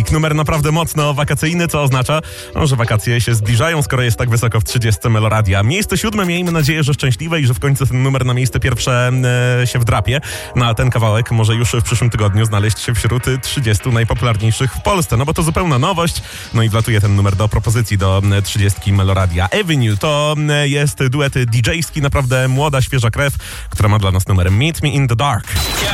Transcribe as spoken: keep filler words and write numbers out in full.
Kawałek, numer naprawdę mocno wakacyjny, co oznacza, no, że wakacje się zbliżają, skoro jest tak wysoko w trzydziestce Meloradia. Miejsce siódme, miejmy nadzieję, że szczęśliwe i że w końcu ten numer na miejsce pierwsze e, się wdrapie. No a ten kawałek może już w przyszłym tygodniu znaleźć się wśród trzydziestu najpopularniejszych w Polsce, no bo to zupełna nowość. No i wlatuje ten numer do propozycji do trzydziestki Meloradia. Avenue to jest duet didżejski, naprawdę młoda, świeża krew, która ma dla nas numer Meet Me in the Dark.